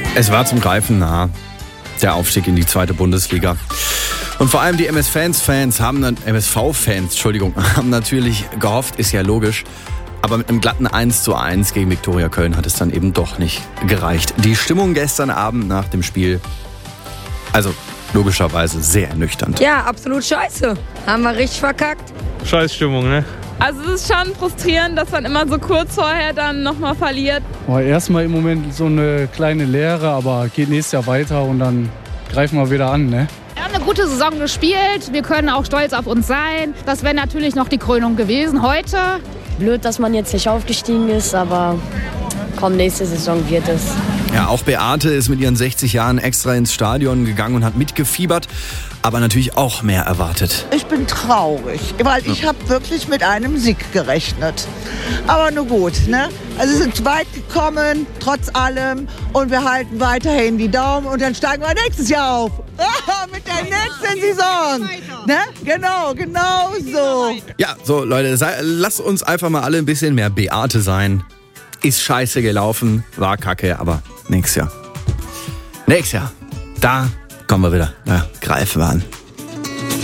Es war zum Greifen nah, der Aufstieg in die 2. Bundesliga. Und vor allem die MSV-Fans haben natürlich gehofft, ist ja logisch. Aber mit einem glatten 1:1 gegen Viktoria Köln hat es dann eben doch nicht gereicht. Die Stimmung gestern Abend nach dem Spiel, also logischerweise sehr ernüchternd. Ja, absolut scheiße. Haben wir richtig verkackt. Scheiß Stimmung, ne? Also es ist schon frustrierend, dass man immer so kurz vorher dann nochmal verliert. Erstmal im Moment so eine kleine Leere, aber geht nächstes Jahr weiter und dann greifen wir wieder an, ne? Wir haben eine gute Saison gespielt, wir können auch stolz auf uns sein. Das wäre natürlich noch die Krönung gewesen heute. Blöd, dass man jetzt nicht aufgestiegen ist, aber komm, nächste Saison wird es. Ja, auch Beate ist mit ihren 60 Jahren extra ins Stadion gegangen und hat mitgefiebert, aber natürlich auch mehr erwartet. Ich bin traurig, weil ich habe wirklich mit einem Sieg gerechnet. Aber nur gut, ne? Also wir sind weit gekommen, trotz allem. Und wir halten weiterhin die Daumen und dann steigen wir nächstes Jahr auf. Mit der nächsten Saison. Ne? Genau so. Ja, so Leute, lasst uns einfach mal alle ein bisschen mehr Beate sein. Ist scheiße gelaufen, war kacke, aber nächstes Jahr, da kommen wir wieder. Da greifen wir an.